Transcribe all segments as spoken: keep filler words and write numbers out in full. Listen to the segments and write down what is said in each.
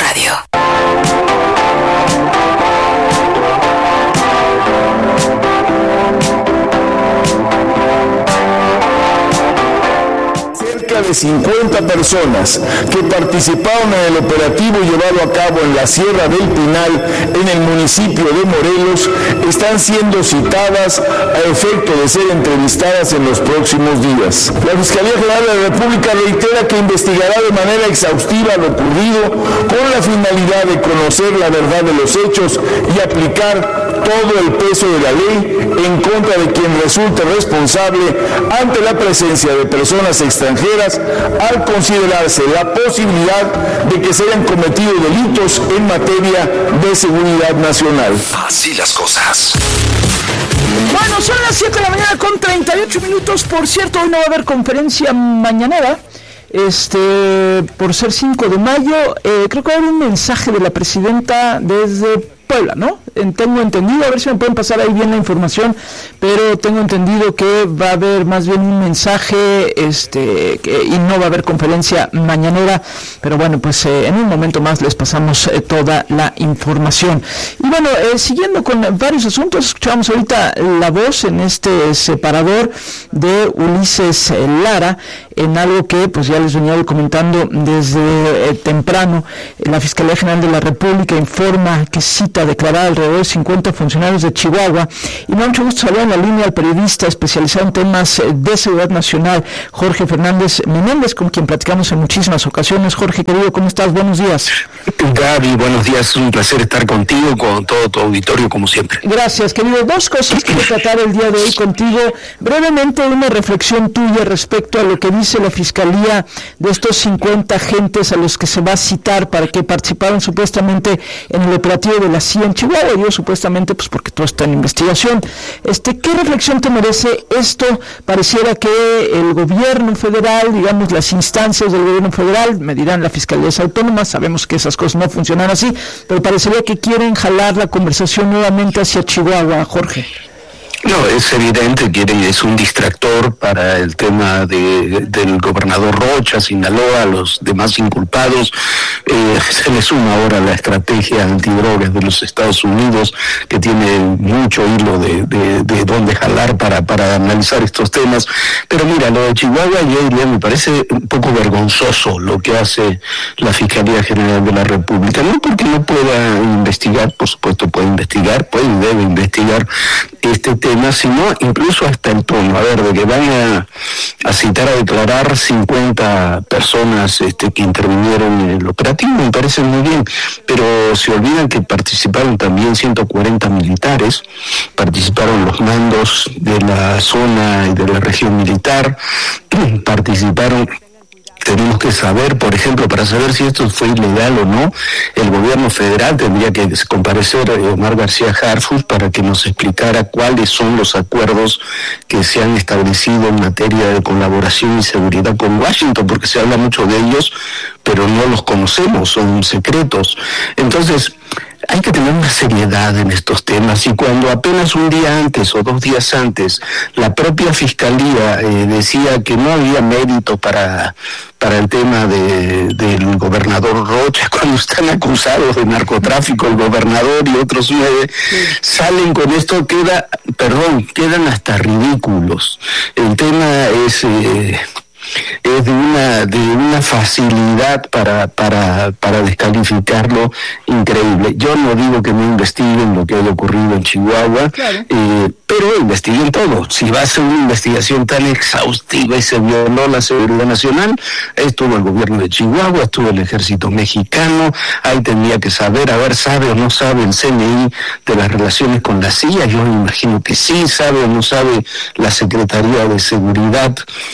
Radio. Cerca de cincuenta personas que participaron en el operativo llevado a cabo en la Sierra del Pinal, en el municipio de Morelos, están siendo citadas a efecto de ser entrevistadas en los próximos días. La Fiscalía General de la República reitera que investigará de manera exhaustiva lo ocurrido con la finalidad de conocer la verdad de los hechos y aplicar todo el peso de la ley en contra de quien resulte responsable ante la presencia de personas extranjeras, al considerarse la posibilidad de que se hayan cometido delitos en materia de seguridad nacional. Así las cosas. Bueno, son las siete de la mañana con treinta y ocho minutos. Por cierto, hoy no va a haber conferencia mañanera. Este, por ser cinco de mayo, eh, creo que va a haber un mensaje de la presidenta desde Puebla, ¿no? Tengo entendido, a ver si me pueden pasar ahí bien la información, pero tengo entendido que va a haber más bien un mensaje, este, que, y no va a haber conferencia mañanera, pero bueno, pues eh, en un momento más les pasamos eh, toda la información. Y bueno, eh, siguiendo con varios asuntos, escuchamos ahorita la voz en este separador de Ulises eh, Lara, en algo que pues ya les venía comentando desde eh, temprano. La Fiscalía General de la República informa que cita a declarar alrededor de cincuenta funcionarios de Chihuahua, y me da mucho gusto saludar en la línea al periodista especializado en temas de seguridad nacional, Jorge Fernández Menéndez, con quien platicamos en muchísimas ocasiones. Jorge, querido, ¿cómo estás? Buenos días. Gaby, buenos días, un placer estar contigo, con todo tu auditorio, como siempre. Gracias, querido. Dos cosas quiero tratar el día de hoy contigo. Brevemente, una reflexión tuya respecto a lo que dice la Fiscalía de estos cincuenta agentes a los que se va a citar para que participaron supuestamente en el operativo de la C I A en Chihuahua. Yo supuestamente, pues porque todo está en investigación. Este, ¿qué reflexión te merece esto? Pareciera que el gobierno federal, digamos, las instancias del gobierno federal, me dirán, la Fiscalía es autónoma, sabemos que esas cosas no funcionan así, pero parecería que quieren jalar la conversación nuevamente hacia Chihuahua, Jorge. No, es evidente que es un distractor para el tema de, del gobernador Rocha, Sinaloa, los demás inculpados. Eh, se le suma ahora la estrategia antidrogas de los Estados Unidos, que tiene mucho hilo de, de, de dónde jalar para, para analizar estos temas. Pero mira, lo de Chihuahua, yo diría, me parece un poco vergonzoso lo que hace la Fiscalía General de la República. No porque no pueda investigar, por supuesto puede investigar, puede y debe investigar este tema, sino incluso hasta el tono, a ver, de que van a, a citar a declarar cincuenta personas este, que intervinieron en el operativo, me parece muy bien, pero se olvidan que participaron también ciento cuarenta militares, participaron los mandos de la zona y de la región militar, participaron. Tenemos que saber, por ejemplo, para saber si esto fue ilegal o no, el gobierno federal tendría que comparecer a Omar García Harfuch para que nos explicara cuáles son los acuerdos que se han establecido en materia de colaboración y seguridad con Washington, porque se habla mucho de ellos, pero no los conocemos, son secretos. Entonces, hay que tener una seriedad en estos temas, y cuando apenas un día antes o dos días antes la propia Fiscalía eh, decía que no había mérito para para el tema de del gobernador Rocha, cuando están acusados de narcotráfico el gobernador y otros nueve, sí. Salen con esto, queda, perdón, quedan hasta ridículos. El tema es... Eh, es de una de una facilidad para para para descalificarlo increíble. Yo no digo que no investiguen lo que haya ocurrido en Chihuahua, claro. eh, pero investiguen todo. Si va a ser una investigación tan exhaustiva y se violó la seguridad nacional, estuvo el gobierno de Chihuahua, estuvo el ejército mexicano, ahí tendría que saber, a ver, sabe o no sabe el C N I de las relaciones con la C I A, yo me imagino que sí, sabe o no sabe la Secretaría de Seguridad,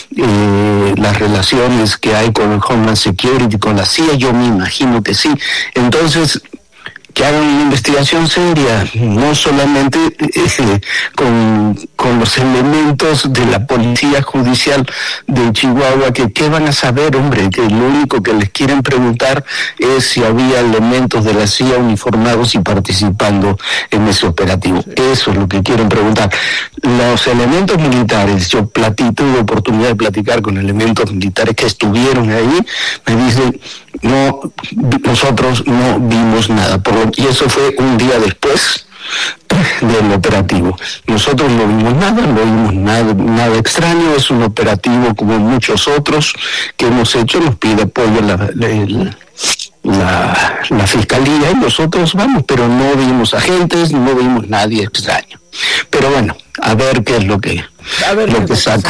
eh, las relaciones que hay con el Homeland Security, con la C I A, yo me imagino que sí. Entonces, que hagan una investigación seria, no solamente eh, con con los elementos de la policía judicial de Chihuahua, que qué van a saber, hombre, que lo único que les quieren preguntar es si había elementos de la C I A uniformados y participando en ese operativo. Eso es lo que quieren preguntar. Los elementos militares, yo platí, tuve oportunidad de platicar con elementos militares que estuvieron ahí, me dicen, no, nosotros no vimos nada, por lo, y eso fue un día después del operativo. Nosotros no vimos nada, no vimos nada, nada extraño, es un operativo como muchos otros que hemos hecho, nos pide apoyo la, la, la, la fiscalía y nosotros vamos, pero no vimos agentes, no vimos nadie extraño. Pero bueno, a ver qué es lo que, a ver lo que saca.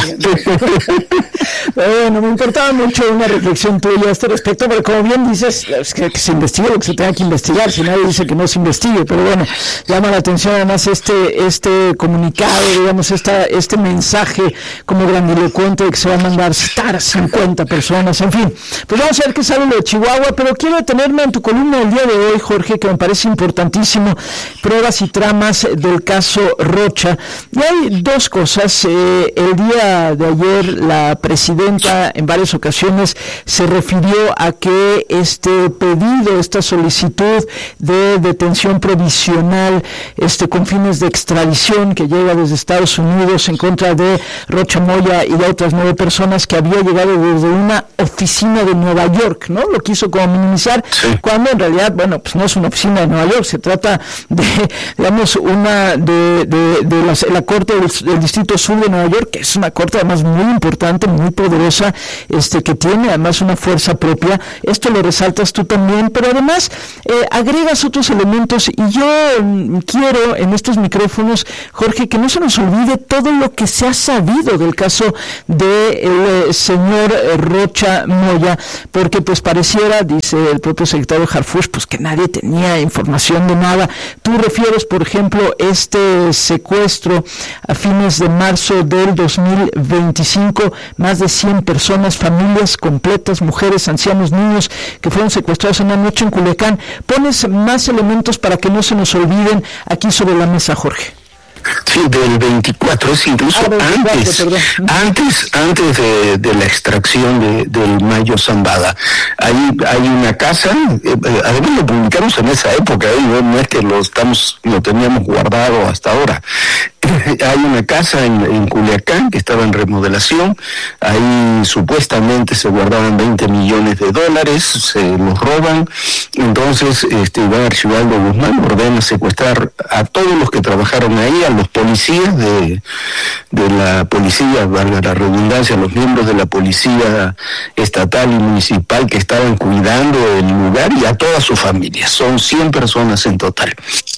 Bueno, me importaba mucho una reflexión tuya a este respecto, pero como bien dices, es que, que se investigue lo que se tenga que investigar, si nadie dice que no se investigue, pero bueno, llama la atención además este este comunicado, digamos, esta este mensaje como grandilocuente de que se va a mandar citar a cincuenta personas, en fin, pues vamos a ver qué sale lo de Chihuahua, pero quiero detenerme en tu columna del día de hoy, Jorge, que me parece importantísimo, pruebas y tramas del caso Rocha, y hay dos cosas. Eh, el día de ayer la presidenta en varias ocasiones se refirió a que este pedido, esta solicitud de detención provisional, este con fines de extradición que llega desde Estados Unidos en contra de Rocha Moya y de otras nueve personas, que había llegado desde una oficina de Nueva York, ¿no? Lo quiso como minimizar, sí, cuando en realidad, bueno, pues no es una oficina de Nueva York, se trata de, digamos, una de, de, de la, la Corte del, del Distrito Sur de Nueva York, que es una corte además muy importante, muy poderosa, este que tiene además una fuerza propia. Esto lo resaltas tú también, pero además eh, agregas otros elementos, y yo mm, quiero en estos micrófonos, Jorge, que no se nos olvide todo lo que se ha sabido del caso de el eh, señor eh, Rocha Moya, porque pues pareciera, dice el propio secretario Harfuch, pues que nadie tenía información de nada. Tú refieres, por ejemplo, este secuestro a fines de marzo del dos mil veinticinco, más de cien personas, familias completas, mujeres, ancianos, niños, que fueron secuestrados en una noche en Culiacán. Pones más elementos para que no se nos olviden aquí sobre la mesa, Jorge. Sí, del veinticuatro, es incluso ah, veinticuatro, antes, perdón. antes, antes de, de la extracción de, del Mayo Zambada. Hay, hay una casa, eh, además lo publicamos en esa época, eh, no, no es que lo estamos, lo teníamos guardado hasta ahora. Hay una casa en, en Culiacán que estaba en remodelación, ahí supuestamente se guardaban veinte millones de dólares, se los roban, entonces este Iván Archibaldo Guzmán ordena secuestrar a todos los que trabajaron ahí, a los policías de, de la policía, valga la redundancia, los miembros de la policía estatal y municipal que estaban cuidando el lugar, y a toda su familia, son cien personas en total.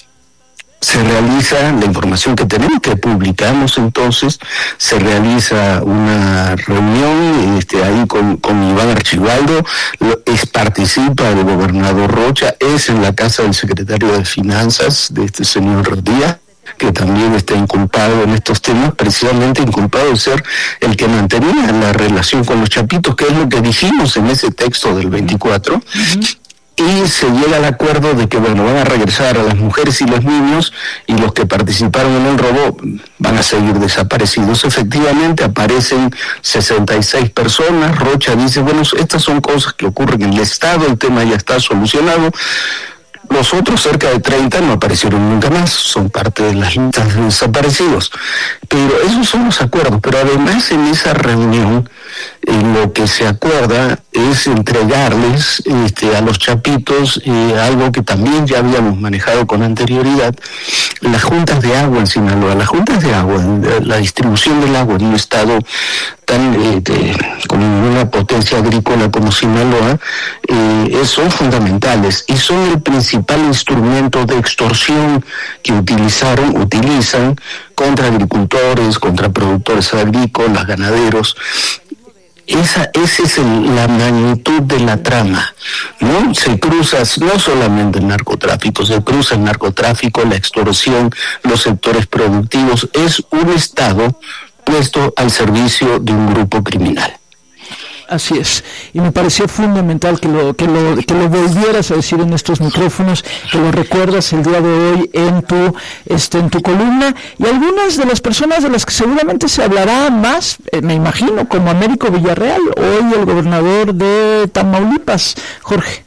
Se realiza, la información que tenemos, que publicamos entonces, se realiza una reunión este, ahí con, con Iván Archibaldo, lo, es, participa el gobernador Rocha, es en la casa del secretario de Finanzas, de este señor Díaz, que también está inculpado en estos temas, precisamente inculpado de ser el que mantenía la relación con los chapitos, que es lo que dijimos en ese texto del veinticuatro, uh-huh. Y se llega al acuerdo de que, bueno, van a regresar a las mujeres y los niños, y los que participaron en el robo van a seguir desaparecidos. Efectivamente, aparecen sesenta y seis personas. Rocha dice, bueno, estas son cosas que ocurren en el Estado, el tema ya está solucionado. Los otros, cerca de treinta, no aparecieron nunca más, son parte de las listas de desaparecidos. Pero esos son los acuerdos, pero además en esa reunión eh, lo que se acuerda es entregarles este, a los chapitos eh, algo que también ya habíamos manejado con anterioridad, las juntas de agua en Sinaloa. Las juntas de agua, la distribución del agua en un estado tan eh, de, con una potencia agrícola como Sinaloa, eh, son fundamentales y son el principal instrumento de extorsión que utilizaron, utilizan contra agricultores, contra productores agrícolas, ganaderos. Esa, esa es el, la magnitud de la trama, ¿no? Se cruza no solamente el narcotráfico, se cruza el narcotráfico, la extorsión, los sectores productivos. Es un Estado puesto al servicio de un grupo criminal. Así es, y me pareció fundamental que lo que lo que lo volvieras a decir en estos micrófonos, que lo recuerdas el día de hoy en tu este en tu columna, y algunas de las personas de las que seguramente se hablará más, eh, me imagino, como Américo Villarreal, hoy el gobernador de Tamaulipas, Jorge.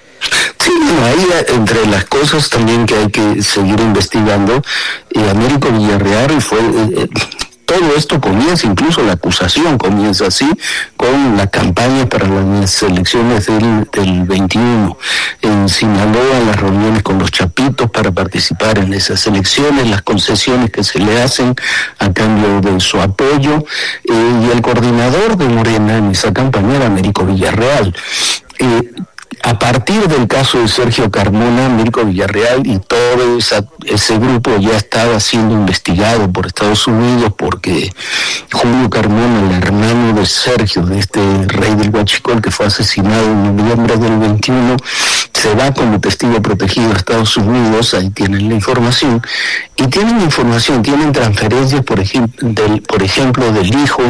Sí, ahí entre las cosas también que hay que seguir investigando, eh, Américo Villarreal fue eh, todo esto comienza, incluso la acusación comienza así, con la campaña para las elecciones del, del veintiuno. En Sinaloa, las reuniones con los chapitos para participar en esas elecciones, las concesiones que se le hacen a cambio de su apoyo, eh, y el coordinador de Morena en esa campaña era Américo Villarreal. Eh, A partir del caso de Sergio Carmona, Américo Villarreal y todo esa, ese grupo ya estaba siendo investigado por Estados Unidos, porque Julio Carmona, el hermano de Sergio, de este rey del Huachicol que fue asesinado en noviembre del veintiuno, se va como testigo protegido a Estados Unidos. Ahí tienen la información, y tienen información, tienen transferencias, por ejemplo, del, por ejemplo, del hijo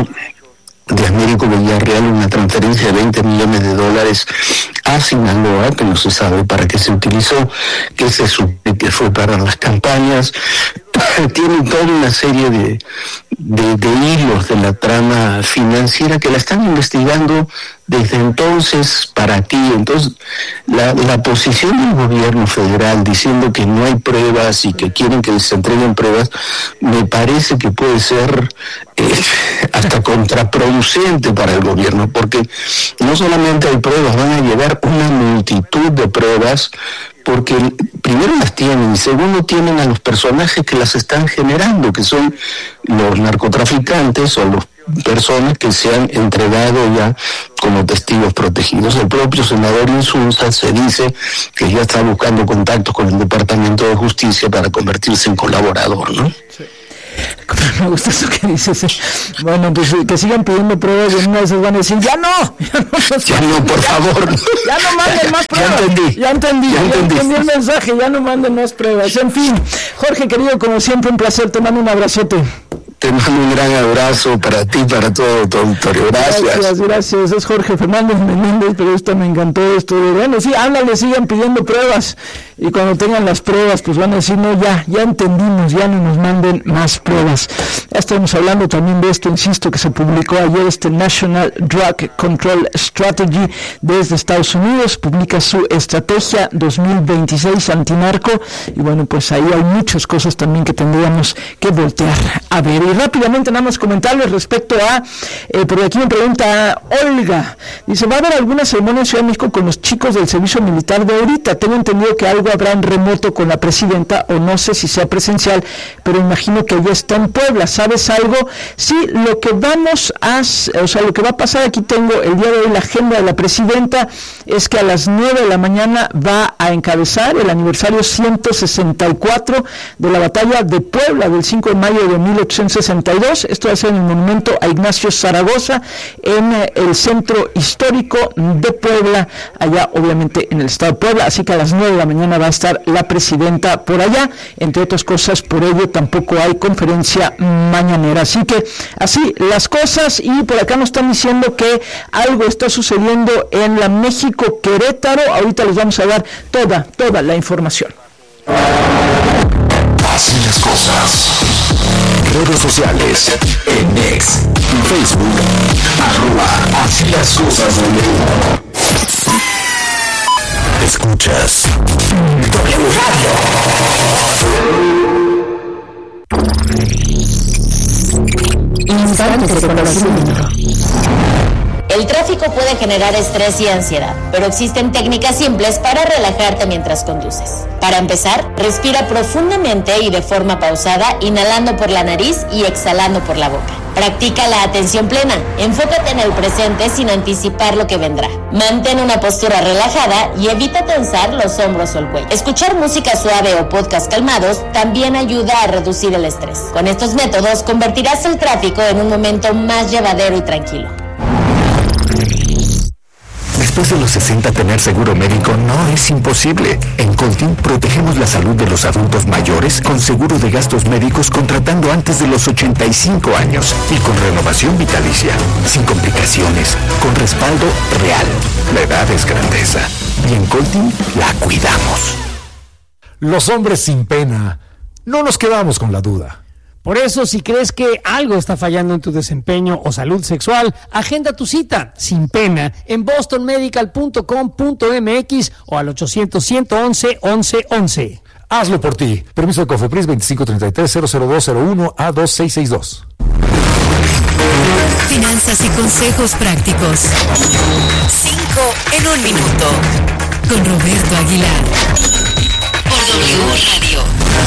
de Américo Villarreal, una transferencia de veinte millones de dólares a Sinaloa, que no se sabe para qué se utilizó, que se supone que fue para las campañas. Tienen toda una serie de, de, de hilos de la trama financiera que la están investigando desde entonces para aquí. Entonces, la, la posición del gobierno federal diciendo que no hay pruebas y que quieren que se entreguen pruebas, me parece que puede ser eh, hasta contraproducente para el gobierno, porque no solamente hay pruebas, van a llevar una multitud de pruebas, porque primero las tienen y segundo tienen a los personajes que las están generando, que son los narcotraficantes o las personas que se han entregado ya como testigos protegidos. El propio senador Insunza se dice que ya está buscando contactos con el Departamento de Justicia para convertirse en colaborador, ¿no? Sí. Me gusta eso que dices. Bueno, pues que sigan pidiendo pruebas, y en una de esas van a decir, ya no, ya no, pues, ya no, por ya, favor. Ya no manden más pruebas. Ya entendí. Ya entendí, ya ya entendí. entendí el mensaje, ya no manden más pruebas. En fin, Jorge, querido, como siempre, un placer, te mando un abrazote. Te mando un gran abrazo para ti, para todo tu auditorio. Gracias. Gracias, gracias. Es Jorge Fernández Menéndez, pero esto me encantó esto de, bueno, sí, ándale, sigan pidiendo pruebas, y cuando tengan las pruebas, pues van a decir, no, ya, ya entendimos, ya no nos manden más pruebas. Ya estamos hablando también de esto, insisto, que se publicó ayer, este National Drug Control Strategy desde Estados Unidos, publica su estrategia dos mil veintiséis antinarco, y bueno, pues ahí hay muchas cosas también que tendríamos que voltear a ver. Y rápidamente nada más comentarles respecto a, eh, por aquí me pregunta Olga, dice, ¿va a haber alguna ceremonia en Ciudad de México con los chicos del servicio militar de ahorita? Tengo entendido que algo habrá en remoto con la presidenta, o no sé si sea presencial, pero imagino que ella está en Puebla. ¿Sabes algo? Sí, lo que vamos a, o sea, lo que va a pasar, aquí tengo el día de hoy la agenda de la presidenta, es que a las nueve de la mañana va a encabezar el aniversario ciento sesenta y cuatro de la batalla de Puebla del cinco de mayo de mil ochocientos sesenta y dos. Esto va a ser en el monumento a Ignacio Zaragoza, en el centro histórico de Puebla, allá obviamente en el estado de Puebla. Así que a las nueve de la mañana va a estar la presidenta por allá. Entre otras cosas, por ello tampoco hay conferencia mañanera. Así que así las cosas. Y por acá nos están diciendo que algo está sucediendo en la México Querétaro. Ahorita les vamos a dar toda, toda la información. Así las cosas. Redes sociales, en X, Facebook, arroba Así las cosas de México. Escuchas W Radio. Instantes de conocimiento. El tráfico puede generar estrés y ansiedad, pero existen técnicas simples para relajarte mientras conduces. Para empezar, respira profundamente y de forma pausada, inhalando por la nariz y exhalando por la boca. Practica la atención plena. Enfócate en el presente sin anticipar lo que vendrá. Mantén una postura relajada y evita tensar los hombros o el cuello. Escuchar música suave o podcast calmados también ayuda a reducir el estrés. Con estos métodos convertirás el tráfico en un momento más llevadero y tranquilo. Después de los sesenta, tener seguro médico no es imposible. En Colting protegemos la salud de los adultos mayores con seguro de gastos médicos contratando antes de los ochenta y cinco años y con renovación vitalicia, sin complicaciones, con respaldo real. La edad es grandeza y en Colting la cuidamos. Los hombres sin pena, no nos quedamos con la duda. Por eso, si crees que algo está fallando en tu desempeño o salud sexual, agenda tu cita, sin pena, en boston medical punto com punto m x o al ochocientos, ciento once, once once. Hazlo por ti. Permiso de Cofepris veinticinco treinta y tres, cero cero dos cero uno A dos seis seis dos. Finanzas y consejos prácticos. Cinco en un minuto. Con Roberto Aguilar. Por W Radio.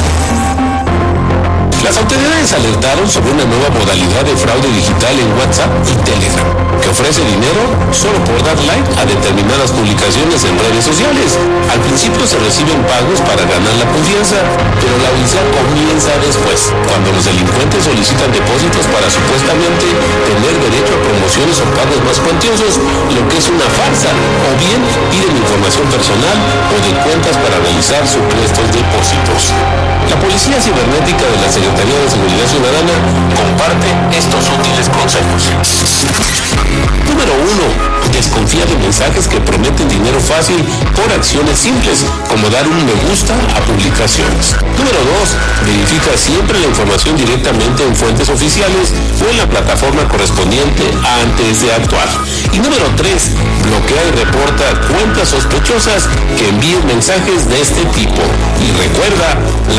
Las autoridades alertaron sobre una nueva modalidad de fraude digital en WhatsApp y Telegram, que ofrece dinero solo por dar like a determinadas publicaciones en redes sociales. Al principio se reciben pagos para ganar la confianza, pero la odisea comienza después, cuando los delincuentes solicitan depósitos para supuestamente tener derecho a promociones o pagos más cuantiosos, lo que es una farsa, o bien piden información personal o de cuentas para realizar supuestos depósitos. La Policía Cibernética de la Secretaría de Seguridad Ciudadana comparte estos útiles consejos. Número uno. Desconfía de mensajes que prometen dinero fácil por acciones simples, como dar un me gusta a publicaciones. Número dos. Verifica siempre la información directamente en fuentes oficiales o en la plataforma correspondiente antes de actuar. Y número tres. Bloquea y reporta cuentas sospechosas que envíen mensajes de este tipo. Y recuerda, la